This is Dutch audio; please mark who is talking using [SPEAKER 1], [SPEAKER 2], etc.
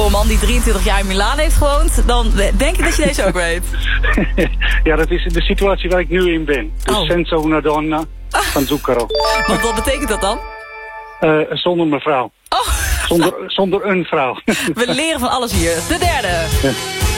[SPEAKER 1] voor een man die 23 jaar in Milaan heeft gewoond, dan denk ik dat je deze ook weet.
[SPEAKER 2] Ja, dat is de situatie waar ik nu in ben. Dus senza una donna van Zucchero.
[SPEAKER 1] Wat betekent dat dan?
[SPEAKER 2] Zonder mevrouw.
[SPEAKER 1] Oh.
[SPEAKER 2] Zonder een vrouw.
[SPEAKER 1] We leren van alles hier. De derde.
[SPEAKER 2] Ja.